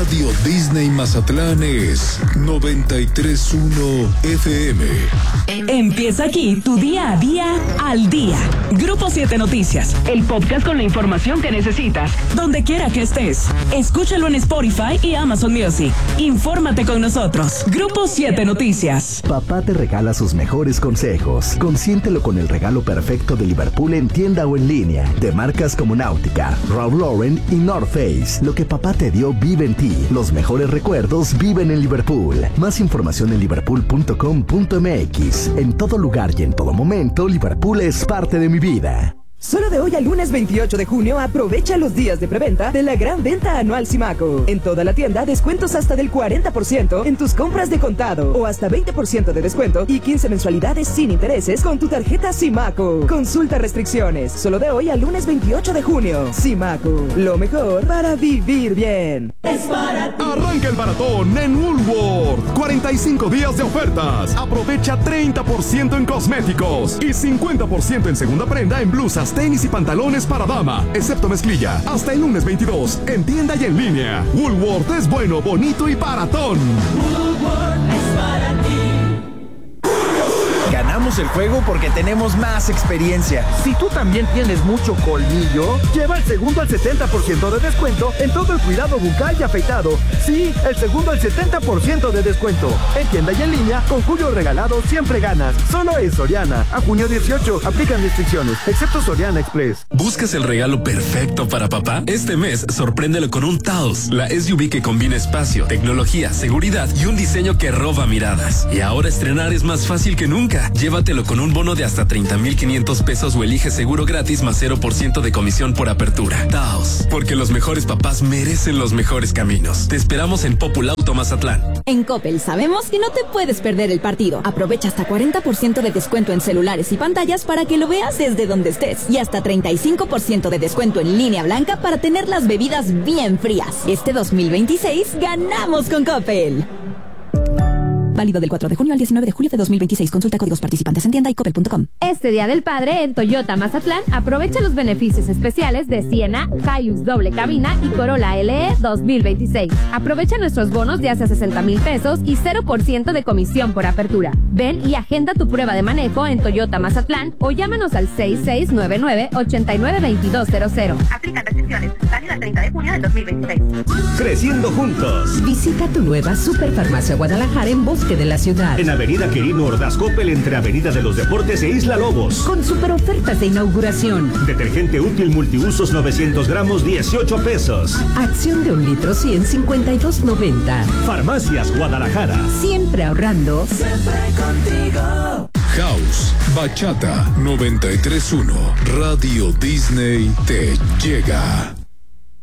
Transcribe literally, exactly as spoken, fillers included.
Radio Disney Mazatlán es noventa y tres punto uno F M. Empieza aquí tu día a día al día. Grupo siete Noticias, el podcast con la información que necesitas, donde quiera que estés. Escúchalo en Spotify y Amazon Music. Infórmate con nosotros. Grupo siete Noticias. Papá te regala sus mejores consejos. Consiéntelo con el regalo perfecto de Liverpool en tienda o en línea. De marcas como Náutica, Ralph Lauren y North Face. Lo que papá te dio vive en ti. Los mejores recuerdos viven en Liverpool. Más información en liverpool punto com punto m x. En todo lugar y en todo momento, Liverpool es parte de mi vida. Solo de hoy al lunes veintiocho de junio aprovecha los días de preventa de la gran venta anual Simaco. En toda la tienda descuentos hasta del cuarenta por ciento en tus compras de contado o hasta veinte por ciento de descuento y quince mensualidades sin intereses con tu tarjeta Simaco. Consulta restricciones. Solo de hoy al lunes veintiocho de junio. Simaco, lo mejor para vivir bien. Es para ti. Arranca el maratón en Woolworth. cuarenta y cinco días de ofertas. Aprovecha treinta por ciento en cosméticos y cincuenta por ciento en segunda prenda en blusas, tenis y pantalones para dama, excepto mezclilla. Hasta el lunes veintidós, en tienda y en línea. Woolworth es bueno, bonito y baratón. Woolworth es para ti. Ganamos el juego porque tenemos más experiencia. Si tú también tienes mucho colmillo, lleva el segundo al setenta por ciento de descuento en todo el cuidado bucal y afeitado. Sí, el segundo al setenta por ciento de descuento. En tienda y en línea, con Julio Regalado siempre ganas. Solo en Soriana. A junio dieciocho, aplican restricciones, excepto Soriana Express. ¿Buscas el regalo perfecto para papá? Este mes, sorpréndelo con un Taos, la S U V que combina espacio, tecnología, seguridad y un diseño que roba miradas. Y ahora estrenar es más fácil que nunca. Llévatelo con un bono de hasta treinta mil quinientos pesos o elige seguro gratis más cero por ciento de comisión por apertura. Taos, porque los mejores papás merecen los mejores caminos. Te esperamos en Populauto Mazatlán. En Coppel sabemos que no te puedes perder el partido. Aprovecha hasta cuarenta por ciento de descuento en celulares y pantallas para que lo veas desde donde estés. Y hasta treinta y cinco por ciento de descuento en línea blanca para tener las bebidas bien frías. Este dos mil veintiséis ganamos con Coppel. Válido del cuatro de junio al diecinueve de julio de dos mil veintiséis. Consulta códigos participantes en tienda y coppel punto com. Este Día del Padre en Toyota Mazatlán aprovecha los beneficios especiales de Siena, Hilux doble cabina y Corolla L E dos mil veintiséis. Aprovecha nuestros bonos de hasta sesenta mil pesos y cero por ciento de comisión por apertura. Ven y agenda tu prueba de manejo en Toyota Mazatlán o llámanos al seis seis nueve nueve, ocho nueve dos dos cero cero. Aplican restricciones. Válido el treinta de junio del dos mil veintiséis. Creciendo juntos. Visita tu nueva Superfarmacia Guadalajara en Bosque de la Ciudad. En Avenida Quirino Ordaz Coppel entre Avenida de los Deportes e Isla Lobos. Con super ofertas de inauguración. Detergente útil multiusos novecientos gramos, dieciocho pesos. Acción de un litro cien, cincuenta y dos noventa. Farmacias Guadalajara. Siempre ahorrando. Siempre contigo. House, Bachata noventa y tres punto uno. Radio Disney te llega.